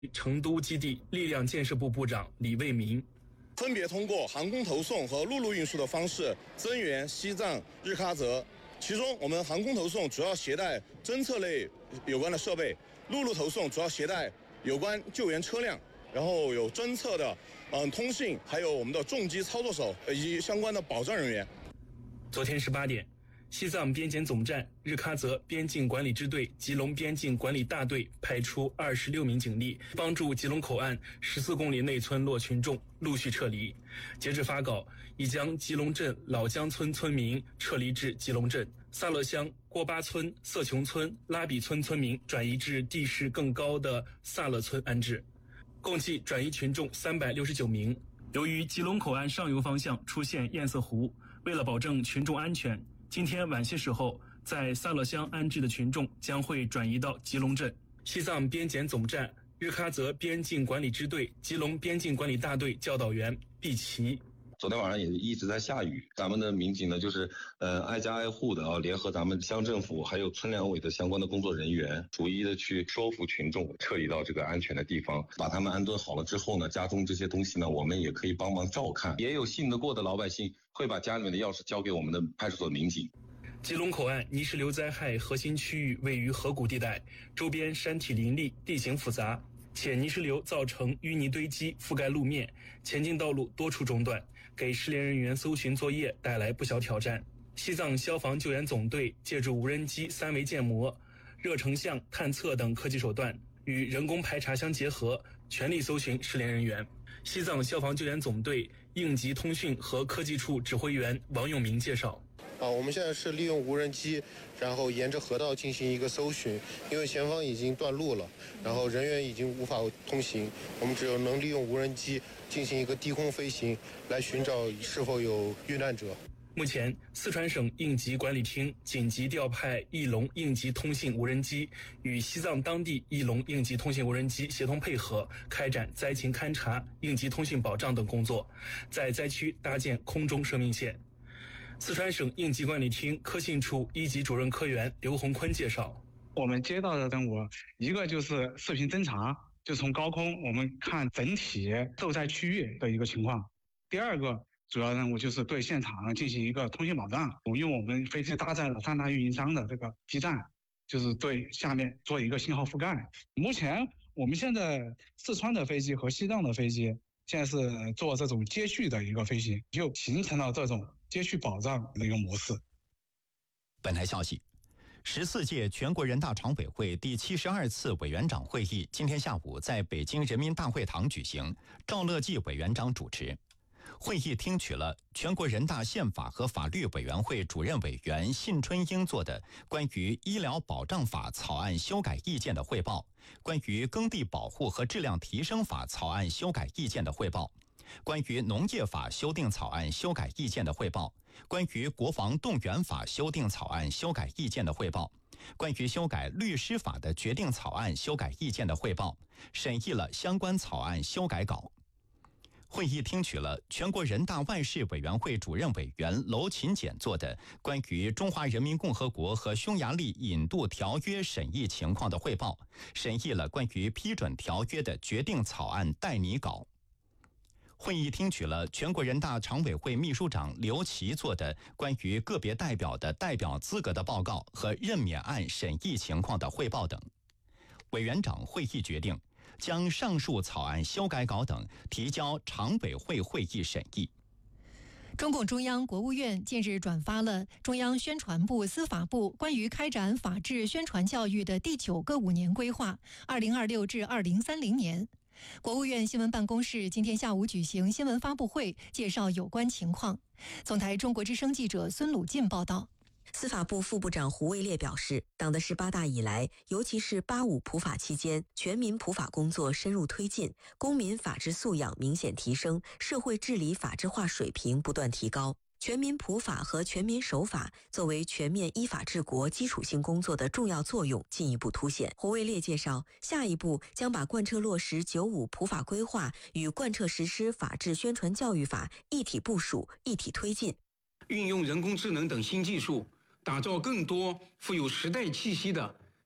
成都基地力量建设部部长李卫民分别通过航空投送和陆路运输的方式增援西藏日喀则。其中，我们航空投送主要携带侦测类有关的设备，陆路投送主要携带有关救援车辆，然后有侦测的通信，还有我们的重机操作手以及相关的保障人员。 昨天18点，西藏边检总站、日喀则边境管理支队、吉隆边境管理大队派出26名警力，帮助吉隆口岸14公里内村落群众陆续撤离。截至发稿，已将吉隆镇老江村村民撤离至吉隆镇，萨勒乡、郭巴村、色琼村、拉比村村民转移至地势更高的萨勒村安置，共计转移群众369名。由于吉隆口岸上游方向出现堰塞湖，为了保证群众安全，今天晚些时候，在萨勒乡安置的群众将会转移到吉隆镇。西藏边检总站、日喀则边境管理支队、吉隆边境管理大队教导员毕奇。 昨天晚上也一直在下雨，咱们的民警呢，就是挨家挨户的联合咱们乡政府还有村两委的相关的工作人员，逐一的去说服群众撤离到这个安全的地方，把他们安顿好了之后呢，家中这些东西呢，我们也可以帮忙照看。也有信得过的老百姓会把家里面的钥匙交给我们的派出所民警。 吉隆口岸泥石流灾害核心区域位于河谷地带，周边山体林立，地形复杂，且泥石流造成淤泥堆积，覆盖路面，前进道路多处中断，给失联人员搜寻作业带来不小挑战。西藏消防救援总队借助无人机3维建模、热成像探测等科技手段，与人工排查相结合，全力搜寻失联人员。西藏消防救援总队应急通讯和科技处指挥员王永明介绍。 我们现在是利用无人机，然后沿着河道进行一个搜寻，因为前方已经断路了，然后人员已经无法通行，我们只有能利用无人机进行一个低空飞行，来寻找是否有遇难者。 目前，四川省应急管理厅紧急调派翼龙应急通信无人机与西藏当地翼龙应急通信无人机协同配合，开展灾情勘察、应急通讯保障等工作，在灾区搭建空中生命线。四川省应急管理厅科信处一级主任科员刘洪坤介绍， 我们接到的任务，一个就是视频侦查，就从高空我们看整体受灾区域的一个情况。第二个主要任务就是对现场进行一个通信保障，因为我们飞机搭载了3大运营商的这个基站，就是对下面做一个信号覆盖。目前我们现在四川的飞机和西藏的飞机现在是做这种接续的一个飞行，就形成了这种接续保障的一个模式。 本台消息，14届全国人大常委会第72次委员长会议今天下午在北京人民大会堂举行，赵乐际委员长主持。会议听取了全国人大宪法和法律委员会主任委员信春英做的关于医疗保障法草案修改意见的汇报，关于耕地保护和质量提升法草案修改意见的汇报，关于农业法修订草案修改意见的汇报，关于国防动员法修订草案修改意见的汇报，关于修改律师法的决定草案修改意见的汇报，审议了相关草案修改稿。会议听取了全国人大外事委员会主任委员娄勤俭做的关于中华人民共和国和匈牙利引渡条约审议情况的汇报，审议了关于批准条约的决定草案代拟稿。会议听取了全国人大常委会秘书长刘奇做的关于个别代表的代表资格的报告和任免案审议情况的汇报等。委员长会议决定将上述草案修改稿等提交常委会会议审议。 中共中央、国务院近日转发了中央宣传部、司法部关于开展法治宣传教育的第9个5年规划 （2026 至2030年）。国务院新闻办公室今天下午举行新闻发布会，介绍有关情况。总台中国之声记者孙鲁进报道。 司法部副部长胡卫烈表示，党的18大以来，尤其是85普法期间，全民普法工作深入推进，公民法治素养明显提升，社会治理法治化水平不断提高。全民普法和全民守法作为全面依法治国基础性工作的重要作用进一步凸显。胡卫烈介绍，下一步将把贯彻落实95普法规划与贯彻实施法治宣传教育法一体部署、一体推进， 运用人工智能等新技术，打造更多富有时代气息的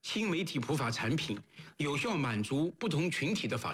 新媒体普法产品有效满足不同群体的法